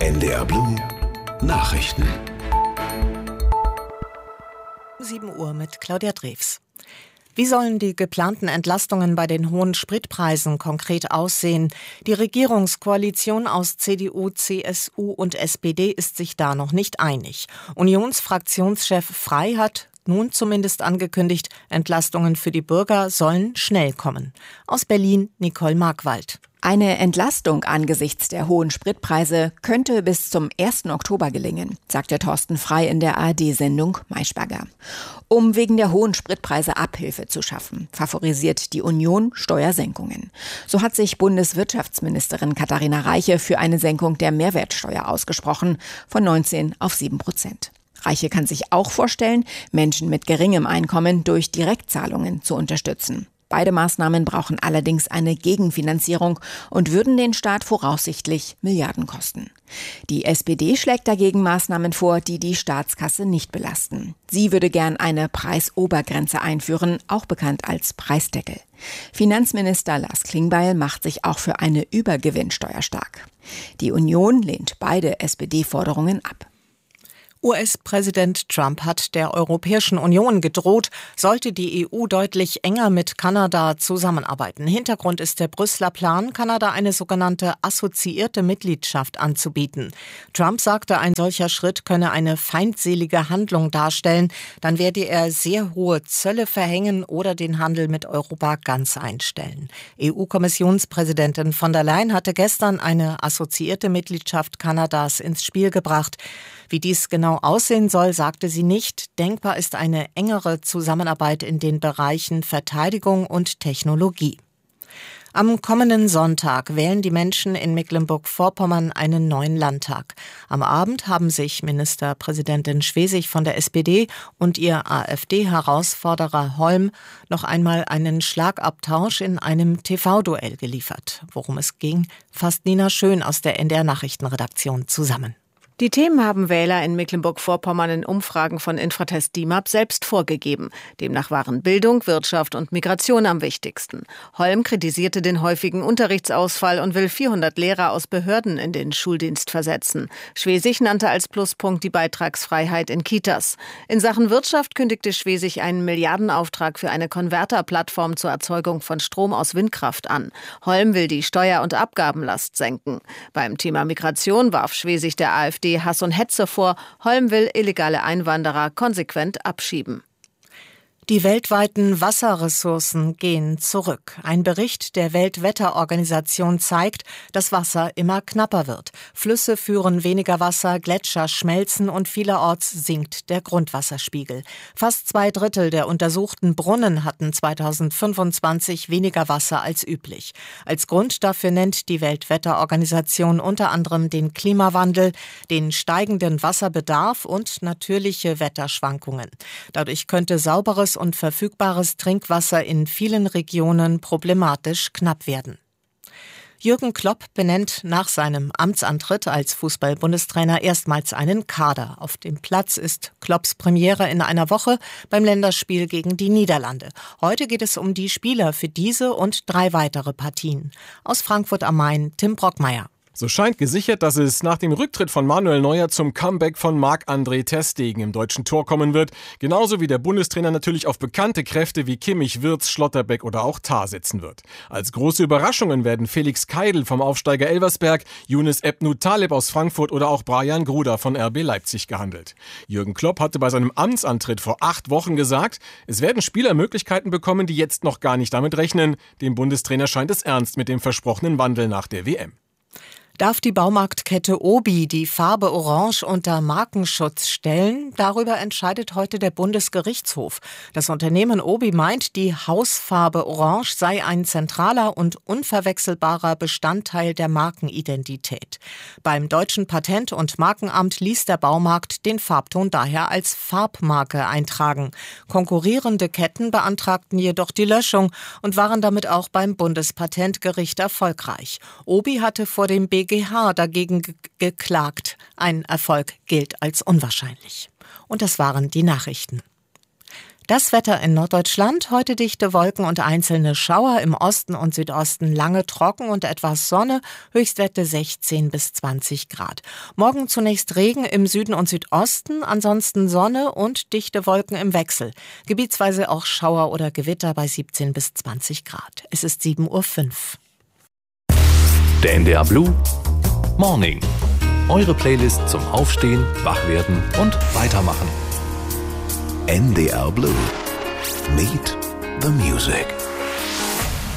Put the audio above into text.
NDR Blue Nachrichten. 7 Uhr mit Claudia Drews. Wie sollen die geplanten Entlastungen bei den hohen Spritpreisen konkret aussehen? Die Regierungskoalition aus CDU, CSU und SPD ist sich da noch nicht einig. Unionsfraktionschef Frey hat nun zumindest angekündigt, Entlastungen für die Bürger sollen schnell kommen. Aus Berlin Nicole Markwald. Eine Entlastung angesichts der hohen Spritpreise könnte bis zum 1. Oktober gelingen, sagte Thorsten Frey in der ARD-Sendung Maischberger. Um wegen der hohen Spritpreise Abhilfe zu schaffen, favorisiert die Union Steuersenkungen. So hat sich Bundeswirtschaftsministerin Katharina Reiche für eine Senkung der Mehrwertsteuer ausgesprochen, von 19 auf 7%. Reiche kann sich auch vorstellen, Menschen mit geringem Einkommen durch Direktzahlungen zu unterstützen. Beide Maßnahmen brauchen allerdings eine Gegenfinanzierung und würden den Staat voraussichtlich Milliarden kosten. Die SPD schlägt dagegen Maßnahmen vor, die die Staatskasse nicht belasten. Sie würde gern eine Preisobergrenze einführen, auch bekannt als Preisdeckel. Finanzminister Lars Klingbeil macht sich auch für eine Übergewinnsteuer stark. Die Union lehnt beide SPD-Forderungen ab. US-Präsident Trump hat der Europäischen Union gedroht, sollte die EU deutlich enger mit Kanada zusammenarbeiten. Hintergrund ist der Brüsseler Plan, Kanada eine sogenannte assoziierte Mitgliedschaft anzubieten. Trump sagte, ein solcher Schritt könne eine feindselige Handlung darstellen. Dann werde er sehr hohe Zölle verhängen oder den Handel mit Europa ganz einstellen. EU-Kommissionspräsidentin von der Leyen hatte gestern eine assoziierte Mitgliedschaft Kanadas ins Spiel gebracht. Wie dies genau aussehen soll, sagte sie nicht. Denkbar ist eine engere Zusammenarbeit in den Bereichen Verteidigung und Technologie. Am kommenden Sonntag wählen die Menschen in Mecklenburg-Vorpommern einen neuen Landtag. Am Abend haben sich Ministerpräsidentin Schwesig von der SPD und ihr AfD-Herausforderer Holm noch einmal einen Schlagabtausch in einem TV-Duell geliefert. Worum es ging, fasst Nina Schön aus der NDR-Nachrichtenredaktion zusammen. Die Themen haben Wähler in Mecklenburg-Vorpommern in Umfragen von Infratest DIMAP selbst vorgegeben. Demnach waren Bildung, Wirtschaft und Migration am wichtigsten. Holm kritisierte den häufigen Unterrichtsausfall und will 400 Lehrer aus Behörden in den Schuldienst versetzen. Schwesig nannte als Pluspunkt die Beitragsfreiheit in Kitas. In Sachen Wirtschaft kündigte Schwesig einen Milliardenauftrag für eine Konverterplattform zur Erzeugung von Strom aus Windkraft an. Holm will die Steuer- und Abgabenlast senken. Beim Thema Migration warf Schwesig der AfD Hass und Hetze vor. Holm will illegale Einwanderer konsequent abschieben. Die weltweiten Wasserressourcen gehen zurück. Ein Bericht der Weltwetterorganisation zeigt, dass Wasser immer knapper wird. Flüsse führen weniger Wasser, Gletscher schmelzen und vielerorts sinkt der Grundwasserspiegel. Fast 2/3 der untersuchten Brunnen hatten 2025 weniger Wasser als üblich. Als Grund dafür nennt die Weltwetterorganisation unter anderem den Klimawandel, den steigenden Wasserbedarf und natürliche Wetterschwankungen. Dadurch könnte sauberes und verfügbares Trinkwasser in vielen Regionen problematisch knapp werden. Jürgen Klopp benennt nach seinem Amtsantritt als Fußball-Bundestrainer erstmals einen Kader. Auf dem Platz ist Klopps Premiere in einer Woche beim Länderspiel gegen die Niederlande. Heute geht es um die Spieler für diese und 3 weitere Partien. Aus Frankfurt am Main, Tim Brockmeier. So scheint gesichert, dass es nach dem Rücktritt von Manuel Neuer zum Comeback von Marc-André ter Stegen im deutschen Tor kommen wird. Genauso wie der Bundestrainer natürlich auf bekannte Kräfte wie Kimmich, Wirtz, Schlotterbeck oder auch Tah setzen wird. Als große Überraschungen werden Felix Keidl vom Aufsteiger Elversberg, Younes Ebnou Taleb aus Frankfurt oder auch Brian Gruda von RB Leipzig gehandelt. Jürgen Klopp hatte bei seinem Amtsantritt vor 8 Wochen gesagt, es werden Spieler Möglichkeiten bekommen, die jetzt noch gar nicht damit rechnen. Dem Bundestrainer scheint es ernst mit dem versprochenen Wandel nach der WM. Darf die Baumarktkette Obi die Farbe Orange unter Markenschutz stellen? Darüber entscheidet heute der Bundesgerichtshof. Das Unternehmen Obi meint, die Hausfarbe Orange sei ein zentraler und unverwechselbarer Bestandteil der Markenidentität. Beim Deutschen Patent- und Markenamt ließ der Baumarkt den Farbton daher als Farbmarke eintragen. Konkurrierende Ketten beantragten jedoch die Löschung und waren damit auch beim Bundespatentgericht erfolgreich. Obi hatte vor dem BGH dagegen geklagt. Ein Erfolg gilt als unwahrscheinlich. Und das waren die Nachrichten. Das Wetter in Norddeutschland: heute dichte Wolken und einzelne Schauer, im Osten und Südosten lange trocken und etwas Sonne, Höchstwerte 16 bis 20 Grad. Morgen zunächst Regen im Süden und Südosten, ansonsten Sonne und dichte Wolken im Wechsel. Gebietsweise auch Schauer oder Gewitter bei 17 bis 20 Grad. Es ist 7:05 Uhr. Der NDR Blue Morning. Eure Playlist zum Aufstehen, Wachwerden und Weitermachen. NDR Blue. Meet the Music.